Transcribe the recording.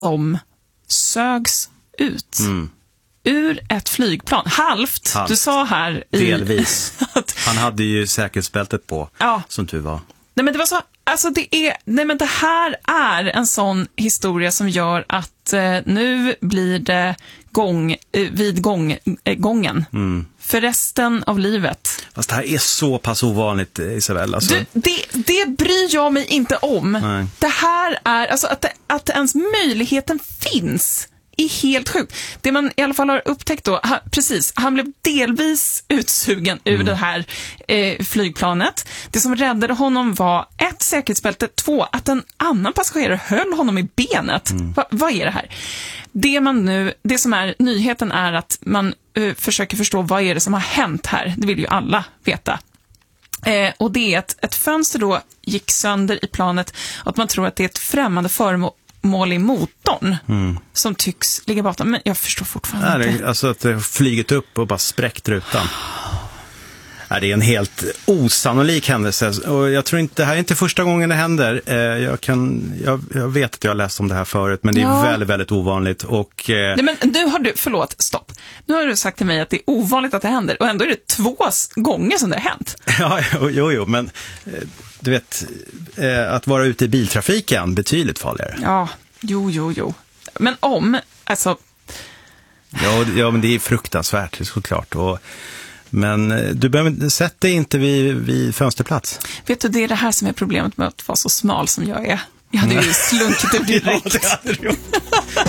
som sögs ut ur ett flygplan. Halvt. Du sa här delvis. Han hade ju säkerhetsbältet på, som tur var. Nej, men det var så, alltså det här är en sån historia som gör att nu blir det gången för resten av livet. Fast det här är så pass ovanligt, Isabel. Alltså. Det bryr jag mig inte om. Nej. Det här är, alltså att ens möjligheten finns är helt sjukt. Det man i alla fall har upptäckt då, han blev delvis utsugen ur det här flygplanet. Det som räddade honom var 1, säkerhetsbälte, 2, att en annan passagerare höll honom i benet. Vad är det här? Det som är nyheten är att man försöker förstå vad är det som har hänt här. Det vill ju alla veta. Och det är att ett fönster då gick sönder i planet och att man tror att det är ett främmande föremål i motorn som tycks ligga bakom. Men jag förstår fortfarande inte. Alltså att det har flygit upp och bara spräckt rutan. Det är en helt osannolik händelse. Och jag tror inte, det här är inte första gången det händer. Jag vet att jag har läst om det här förut, men det är väldigt, väldigt ovanligt. Och, Nej, men nu har du, stopp. Nu har du sagt till mig att det är ovanligt att det händer. Och ändå är det 2 gånger som det har hänt. Ja, jo, men du vet, att vara ute i biltrafiken betydligt farligare. Ja, jo. Men alltså... Ja, men det är fruktansvärt, såklart. Men du behöver sätta dig inte vid fönsterplats. Vet du, det är det här som är problemet med att vara så smal som jag är. Jag hade ju slunkit ur direkt. Ja, det hade du gjort.